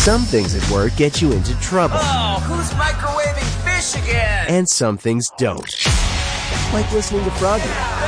Some things at work get you into trouble. Oh, who's microwaving fish again? And some things don't. Like listening to Froggy.